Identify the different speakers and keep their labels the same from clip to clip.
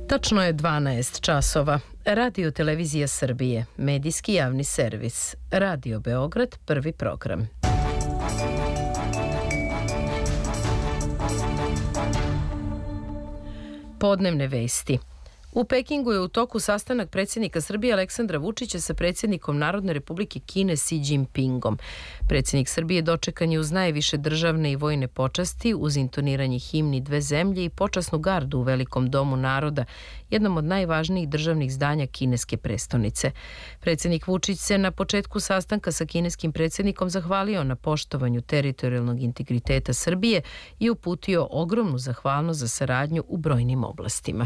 Speaker 1: Tačno je 12 časova. Radio Televizija Srbije, medijski javni servis. Radio Beograd, prvi program. Podnevne vesti. U Pekingu je u toku sastanak predsjednika Srbije Aleksandra Vučića sa predsjednikom Narodne republike Kine Xi Jinpingom. Predsjednik Srbije dočekan je uz najviše državne i vojne počasti, uz intoniranje himni dve zemlje i počasnu gardu u Velikom domu naroda, jednom od najvažnijih državnih zdanja kineske prestonice. Predsjednik Vučić se na početku sastanka sa kineskim predsjednikom zahvalio na poštovanju teritorijalnog integriteta Srbije i uputio ogromnu zahvalnost za saradnju u brojnim oblastima.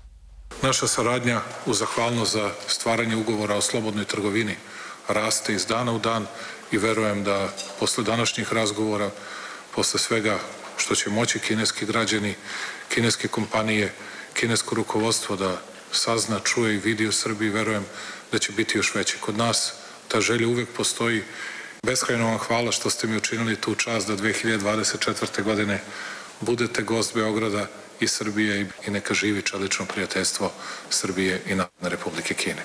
Speaker 2: Naša saradnja u zahvalnost za stvaranje ugovora o slobodnoj trgovini raste iz dana u dan i verujem da posle današnjih razgovora, posle svega što će moći kineski građani, kineske kompanije, kinesko rukovodstvo da sazna, čuje i vidi u Srbiji, verujem da će biti još veći. Kod nas ta želja uvek postoji. Beskrajno vam hvala što ste mi učinili tu čast da 2024. godine budete gost Beograda i Srbije i neka živi čelično prijateljstvo Srbije i Narodne republike Kine.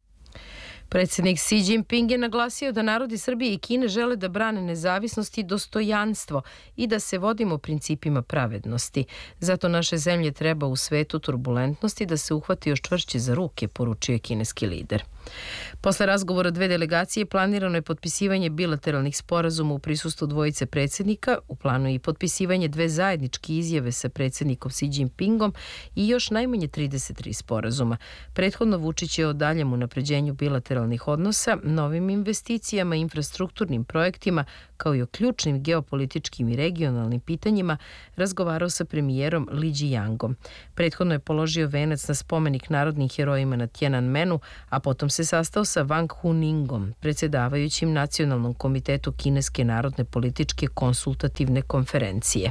Speaker 1: Predsjednik Xi Jinping je naglasio da narodi Srbije i Kine žele da brane nezavisnost i dostojanstvo i da se vodimo principima pravednosti. Zato naše zemlje treba u svetu turbulentnosti da se uhvati još čvršće za ruke, poručio je kineski lider. Posle razgovora dve delegacije planirano je potpisivanje bilateralnih sporazuma u prisustvu dvojice predsjednika, u planu je i potpisivanje dve zajedničke izjave sa predsjednikom Xi Jinpingom i još najmanje 33 sporazuma. Prethodno Vučić je o daljem unapređenju bilateralnih odnosa, novim investicijama i infrastrukturnim projektima, kao i o ključnim geopolitičkim i regionalnim pitanjima, razgovarao sa premijerom Li Jiyangom. Prethodno je položio venac na spomenik narodnim herojima na Tiananmenu, a potom se sastao sa Wang Huningom, predsjedavajućim Nacionalnom komitetu Kineske narodne političke konsultativne konferencije.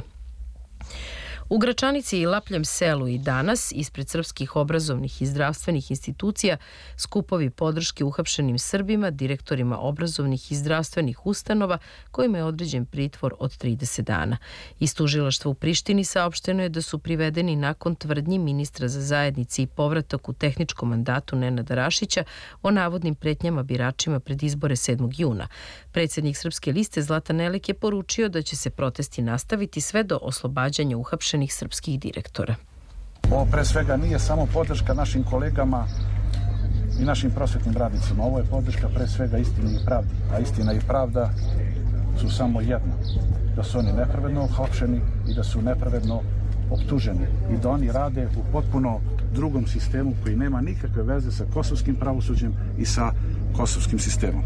Speaker 1: U Gračanici i Lapljem selu i danas, ispred srpskih obrazovnih i zdravstvenih institucija, skupovi podrške uhapšenim Srbima, direktorima obrazovnih i zdravstvenih ustanova, kojima je određen pritvor od 30 dana. Iz tužilaštva u Prištini saopšteno je da su privedeni nakon tvrdnji ministra za zajednici i povratak u tehničkom mandatu Nenada Rašića o navodnim pretnjama biračima pred izbore 7. juna. Predsjednik Srpske liste Zlatan Elek je poručio da će se protesti nastaviti sve do oslobađanja uhapšenih srpskih direktora.
Speaker 3: Ovo pre svega nije samo podrška našim kolegama i našim prosvetnim radnicima. Ovo je podrška pre svega istini i pravdi. A istina i pravda su samo jedno. Da su oni nepravedno uhapšeni i da su nepravedno optuženi. I da oni rade u potpuno drugom sistemu koji nema nikakve veze sa kosovskim pravosuđem i sa kosovskim sistemom.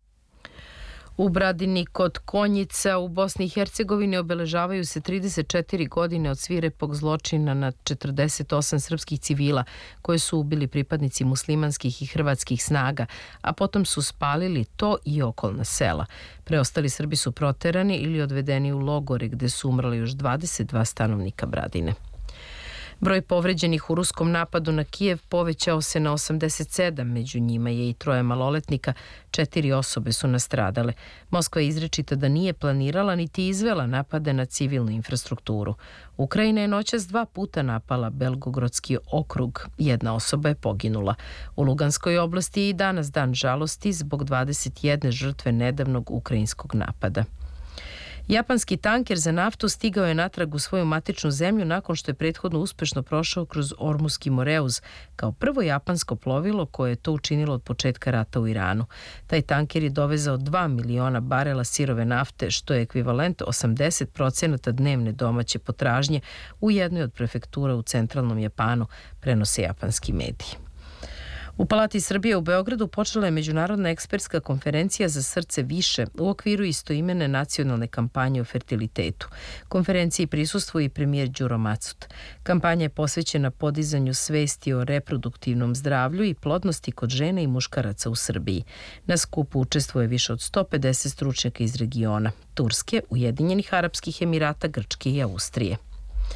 Speaker 1: U Bradini kod Konjica u Bosni i Hercegovini obeležavaju se 34 godine od svirepog zločina nad 48 srpskih civila koje su ubili pripadnici muslimanskih i hrvatskih snaga, a potom su spalili to i okolna sela. Preostali Srbi su proterani ili odvedeni u logore gde su umrli još 22 stanovnika Bradine. Broj povređenih u ruskom napadu na Kijev povećao se na 87, među njima je i 3 maloletnika, 4 osobe su nastradale. Moskva je izričita da nije planirala niti izvela napade na civilnu infrastrukturu. Ukrajina je noćas 2 puta napala Belgogrodski okrug, 1 osoba je poginula. U Luganskoj oblasti je i danas dan žalosti zbog 21 žrtve nedavnog ukrajinskog napada. Japanski tanker za naftu stigao je natrag u svoju matičnu zemlju nakon što je prethodno uspešno prošao kroz Ormuski Moreuz, kao prvo japansko plovilo koje je to učinilo od početka rata u Iranu. Taj tanker je dovezao 2 miliona barela sirove nafte, što je ekvivalent 80% dnevne domaće potražnje u jednoj od prefektura u centralnom Japanu, prenose japanski mediji. U Palati Srbije u Beogradu počela je međunarodna ekspertska konferencija za srce više u okviru istoimene nacionalne kampanje o fertilitetu. Konferenciji prisustvuje i premijer Đuro Macut. Kampanja je posvećena podizanju svesti o reproduktivnom zdravlju i plodnosti kod žena i muškaraca u Srbiji. Na skupu učestvuje više od 150 stručnjaka iz regiona: Turske, Ujedinjenih Arapskih Emirata, Grčke i Austrije.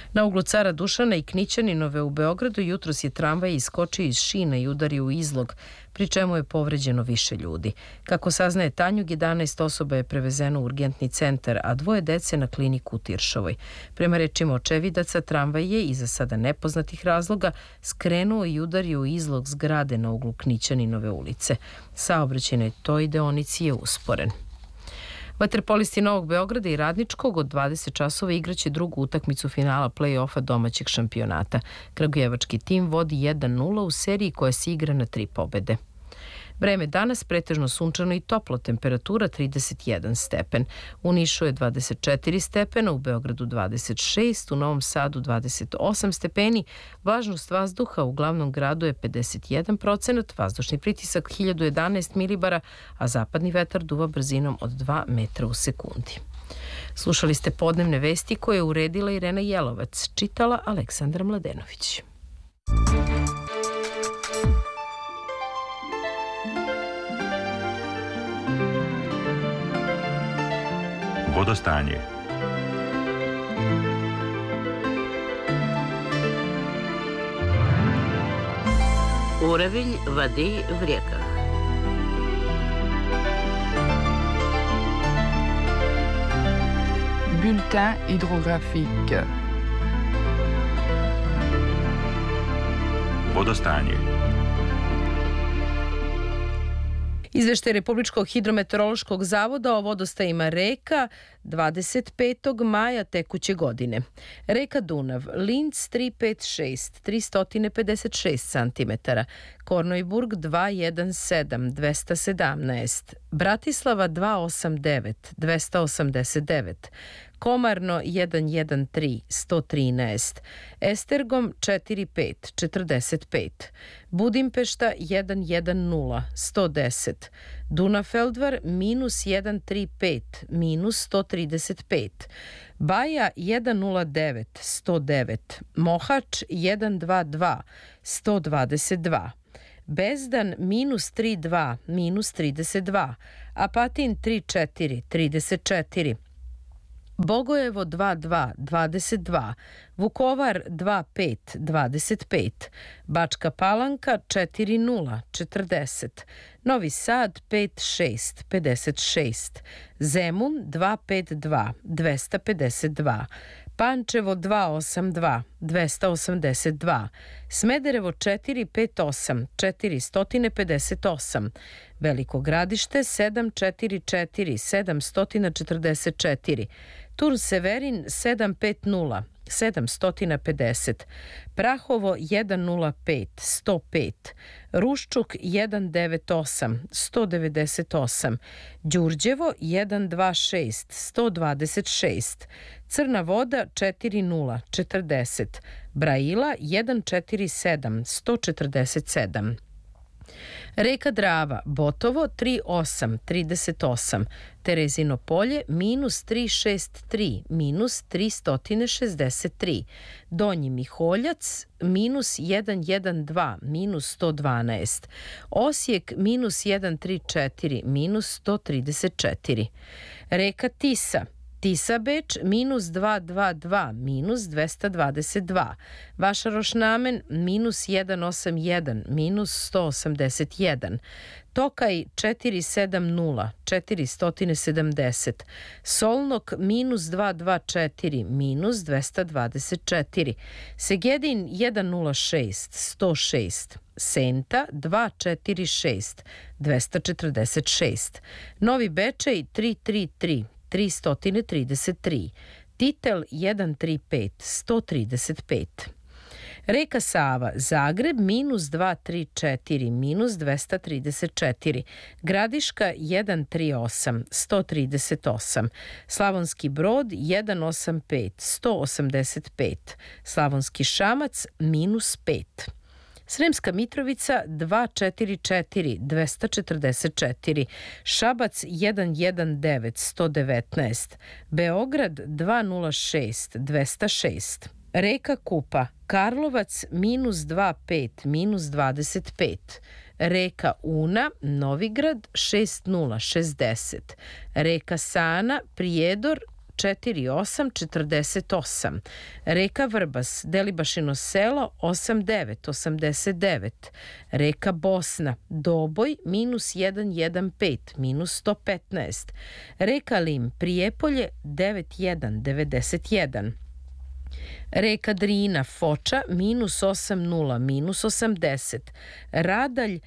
Speaker 1: Na uglu Cara Dušana i Knićaninove u Beogradu jutros je tramvaj iskočio iz šina i udario u izlog, pri čemu je povređeno više ljudi. Kako saznaje Tanjug, 11 osoba je prevezeno u urgentni centar, a 2 dece na kliniku u Tiršovoj. Prema rečima očevidaca, tramvaj je, iza sada nepoznatih razloga, skrenuo i udario u izlog zgrade na uglu Knićaninove ulice. Saobraćaj na toj deonici je usporen. Vaterpolisti Novog Beograda i Radničkog od 20 časova igraće drugu utakmicu finala play-offa domaćeg šampionata. Kragujevački tim vodi 1-0 u seriji koja se igra na 3 pobede. Vreme danas pretežno sunčano i toplo, temperatura 31 stepen. U Nišu je 24 stepena, u Beogradu 26, u Novom Sadu 28 stepeni. Vlažnost vazduha u glavnom gradu je 51%, vazdušni pritisak 1011 milibara, a zapadni vetar duva brzinom od 2 metra u sekundi. Slušali ste podnevne vesti koje je uredila Irena Jelovac, čitala Aleksandra Mladenović.
Speaker 4: Vodostanje.
Speaker 5: Уровень воды в реках.
Speaker 6: Bulletin hydrographique.
Speaker 4: Vodostanje.
Speaker 1: Izveštaj Republičkog hidrometeorološkog zavoda o vodostajima reka 25. maja tekuće godine. Reka Dunav, Linz 356, 356 cm, Kornojburg 217, 217, Bratislava 289, 289, Komarno 113, 113, Estergom 45, 45, Budimpešta 110, 110, Dunafeldvar minus 135, minus 135, Baja 109, 109, Mohač 122, 122, Bezdan minus 32, minus 32, Apatin 34, 34, Bogojevo 22, 22, Vukovar 25, 25, Bačka Palanka 40, 40, Novi Sad 56, 56, Zemun 252, 252, Pančevo 282, 282, Smederevo 458, 458, Veliko Gradište 744, 744, Turn Severin 750, 750, Prahovo 105, 105, Ruščuk 198, 198, Đurđevo 126, 126, Crna Voda 40, 40, Braila 147, 147. Reka Drava, Botovo 38, 38, Terezino Polje minus 363, minus 363, Donji Miholjac minus 112, minus 112, Osijek minus 134, minus 134, Reka Tisa, Tisa Beč minus 222, minus 222, Vašaroš Namen minus 181, minus 181, Tokaj 470, 470, Solnok minus 224, minus 224, Segedin 106, 106, Senta 246, 246, Novi Bečej 333, 333, Titel 135, 135. Reka Sava, Zagreb minus 234, minus 234, Gradiška 138, 138, Slavonski Brod 185, 185, Slavonski Šamac minus 5. Sremska Mitrovica 244, 244, Šabac 119, 119, Beograd 206, 206, Reka Kupa, Karlovac minus 25, minus 25, Reka Una, Novigrad 60, 60, Reka Sana, Prijedor 48,48. Reka Vrbas, Delibašino selo 8,9,89. Reka Bosna, Doboj minus 1,15, minus 115. Reka Lim, Prijepolje 9,1,91. Reka Drina, Foča, minus 8,0, minus 80. Radalj,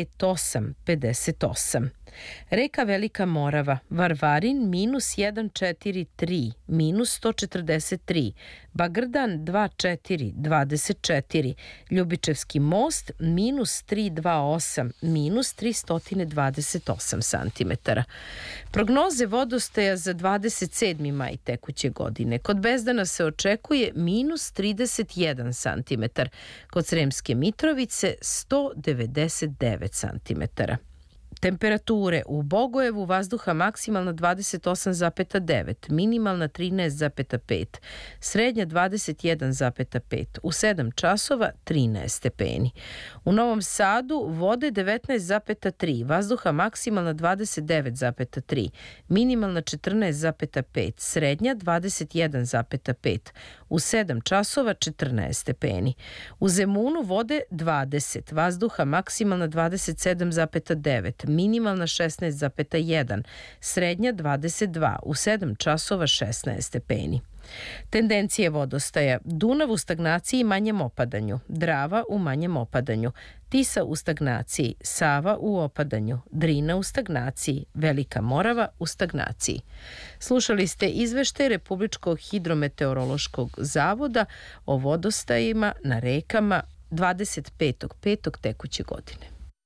Speaker 1: 5,8,58. Reka Velika Morava, Varvarin, minus 1,43, minus 143. Bagrdan, 2,4,24. Ljubičevski most, minus 3,28, minus 328 cm. Prognoze vodostaja za 27. maj tekuće godine. Kod Bezdana se očekuje minus 31 cm. Kod Sremske Mitrovice 199 cm. Temperature u Bogojevu vazduha maksimalna 28,9, minimalna 13,5, srednja 21,5, u 7 časova 13 stepeni. U Novom Sadu vode 19,3, vazduha maksimalna 29,3, minimalna 14,5, srednja 21,5, u 7 časova 14 stepeni. U Zemunu vode 20, vazduha maksimalna 27,9, minimalna 16,1, srednja 22, u 7 časova 16 stepeni. Tendencije vodostaja: Dunav u stagnaciji i manjem opadanju, Drava u manjem opadanju, Tisa u stagnaciji, Sava u opadanju, Drina u stagnaciji, Velika Morava u stagnaciji. Slušali ste izveštaj Republičkog hidrometeorološkog zavoda o vodostajima na rekama 25.5. tekuće godine.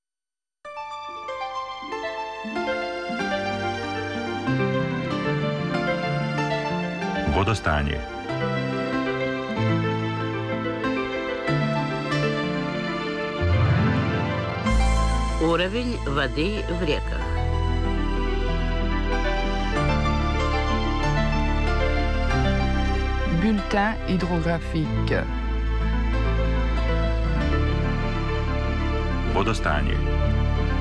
Speaker 4: Vodostanje.
Speaker 5: Уровень воды в реках.
Speaker 6: Bulletin hydrographique.
Speaker 4: Vodostanje.